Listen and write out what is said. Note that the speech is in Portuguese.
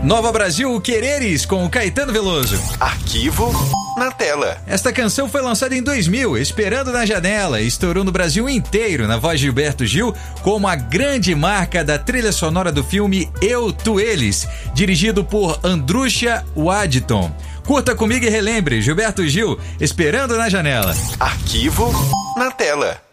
Nova Brasil, Quereres, com Caetano Veloso. Arquivo na tela. Esta canção foi lançada em 2000, Esperando na Janela, e estourou no Brasil inteiro na voz de Gilberto Gil, como a grande marca da trilha sonora do filme Eu, Tu, Eles, dirigido por Andrusha Waddington. Curta comigo e relembre, Gilberto Gil, Esperando na Janela. Arquivo na tela.